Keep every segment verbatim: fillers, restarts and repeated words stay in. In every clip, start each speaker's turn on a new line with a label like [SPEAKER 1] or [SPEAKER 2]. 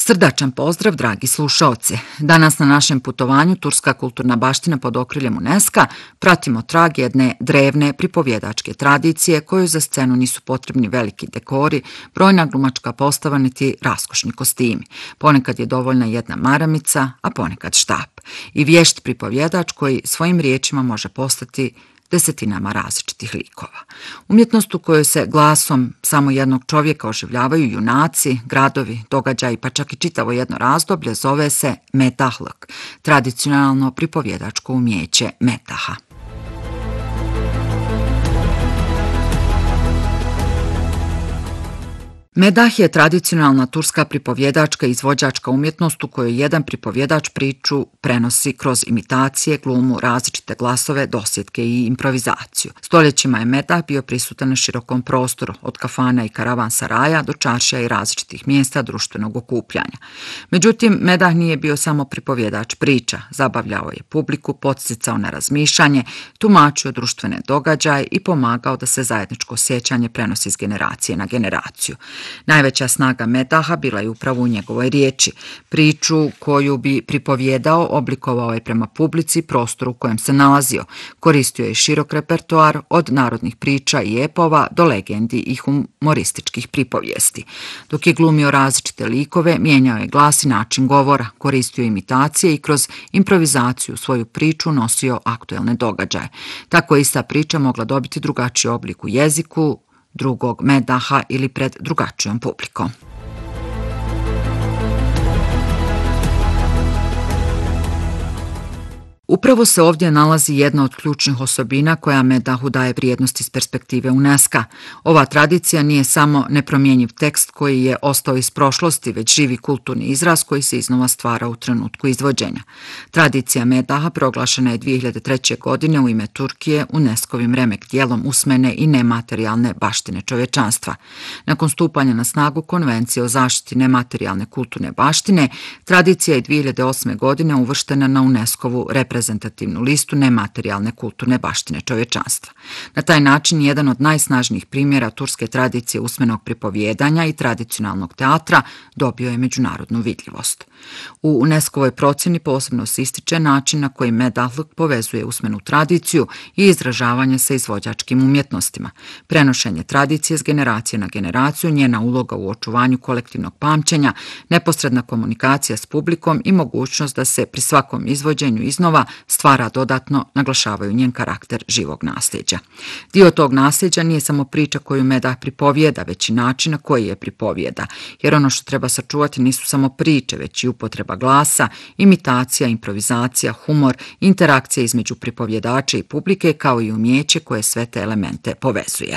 [SPEAKER 1] Srdačan pozdrav, dragi slušaoci. Danas na našem putovanju Turska kulturna baština pod okriljem UNESCO pratimo trag jedne drevne pripovjedačke tradicije kojoj za scenu nisu potrebni veliki dekori, brojna glumačka postava niti raskošni kostimi. Ponekad je dovoljna jedna maramica, a ponekad štap. I vješt pripovjedač koji svojim riječima može postati desetinama različitih likova. Umjetnost u kojoj se glasom samo jednog čovjeka oživljavaju junaci, gradovi, događaji, pa čak i čitavo jedno razdoblje zove se metahlk, tradicionalno pripovjedačko umjeće metaha. Medah je tradicionalna turska pripovjedačka i izvođačka umjetnost u kojoj jedan pripovjedač priču prenosi kroz imitacije, glumu, različite glasove, dosjetke i improvizaciju. Stoljećima je medah bio prisutan na širokom prostoru, od kafana i karavansaraja do čaršija i različitih mjesta društvenog okupljanja. Međutim, medah nije bio samo pripovjedač priča, zabavljao je publiku, podsticao na razmišljanje, tumačio društvene događaje i pomagao da se zajedničko sjećanje prenosi s generacije na generaciju. Najveća snaga medaha bila je upravo u njegovoj riječi. Priču koju bi pripovjedao oblikovao je prema publici, prostoru u kojem se nalazio. Koristio je širok repertoar od narodnih priča i epova do legendi i humorističkih pripovijesti. Dok je glumio različite likove, mijenjao je glas i način govora, koristio imitacije i kroz improvizaciju svoju priču nosio aktuelne događaje. Tako je ista priča mogla dobiti drugačiji oblik u jeziku drugog medaha ili pred drugačijom publikom. Upravo se ovdje nalazi jedna od ključnih osobina koja medahu daje vrijednost iz perspektive UNESCO. Ova tradicija nije samo nepromjenjiv tekst koji je ostao iz prošlosti, već živi kulturni izraz koji se iznova stvara u trenutku izvođenja. Tradicija medaha proglašena je dvije hiljade treće. godine u ime Turkije UNESCO-vim remek dijelom usmene i nematerijalne baštine čovječanstva. Nakon stupanja na snagu Konvencije o zaštiti nematerijalne kulturne baštine, tradicija je dvije hiljade osme. godine uvrštena na UNESCO-vu reprezentativnu listu nematerijalne kulturne baštine čovječanstva. Na taj način jedan od najsnažnijih primjera turske tradicije usmenog pripovjedanja i tradicionalnog teatra dobio je međunarodnu vidljivost. U UNESCO-voj procjeni posebno se ističe način na koji medahluk povezuje usmenu tradiciju i izražavanje sa izvođačkim umjetnostima, prenošenje tradicije s generacije na generaciju, njena uloga u očuvanju kolektivnog pamćenja, neposredna komunikacija s publikom i mogućnost da se pri svakom izvođenju iznova stvara dodatno, naglašavaju njen karakter živog nasljeđa. Dio tog nasljeđa nije samo priča koju medah pripovijeda, već i način na koji je pripovijeda, jer ono što treba sačuvati nisu samo priče, već i upotreba glasa, imitacija, improvizacija, humor, interakcija između pripovjedača i publike, kao i umjeće koje sve te elemente povezuje.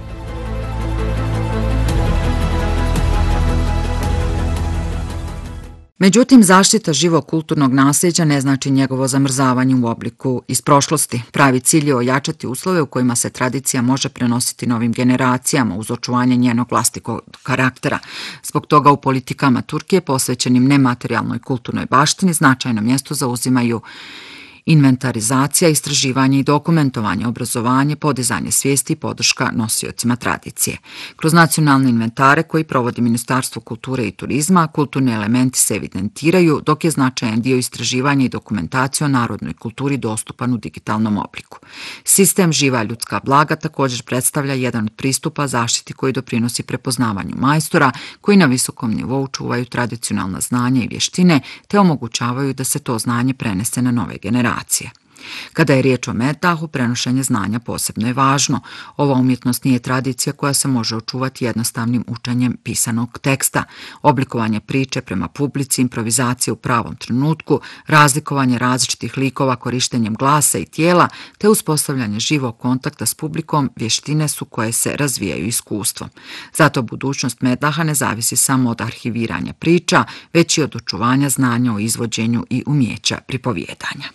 [SPEAKER 1] Međutim, zaštita živog kulturnog nasljeđa ne znači njegovo zamrzavanje u obliku iz prošlosti. Pravi cilj je ojačati uslove u kojima se tradicija može prenositi novim generacijama uz očuvanje njenog vlastitog karaktera. Zbog toga u politikama Turkije posvećenim nematerijalnoj kulturnoj baštini značajno mjesto zauzimaju inventarizacija, istraživanje i dokumentovanje, obrazovanje, podizanje svijesti i podrška nosiocima tradicije. Kroz nacionalne inventare koji provodi Ministarstvo kulture i turizma, kulturni elementi se evidentiraju, dok je značajan dio istraživanja i dokumentacije o narodnoj kulturi dostupan u digitalnom obliku. Sistem Živa ljudska blaga također predstavlja jedan od pristupa zaštiti koji doprinosi prepoznavanju majstora koji na visokom nivou čuvaju tradicionalna znanja i vještine te omogućavaju da se to znanje prenese na nove generacije. Kada je riječ o medahu, prenošenje znanja posebno je važno. Ova umjetnost nije tradicija koja se može očuvati jednostavnim učenjem pisanog teksta. Oblikovanje priče prema publici, improvizacija u pravom trenutku, razlikovanje različitih likova korištenjem glasa i tijela, te uspostavljanje živog kontakta s publikom vještine su koje se razvijaju iskustvom. Zato budućnost medaha ne zavisi samo od arhiviranja priča, već i od očuvanja znanja o izvođenju i umjeća pripovjedanja.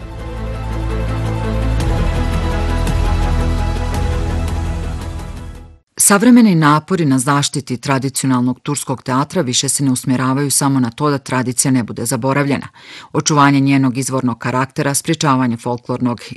[SPEAKER 1] Savremeni napori na zaštiti tradicionalnog turskog teatra više se ne usmjeravaju samo na to da tradicija ne bude zaboravljena. Očuvanje njenog izvornog karaktera, sprječavanje folklornog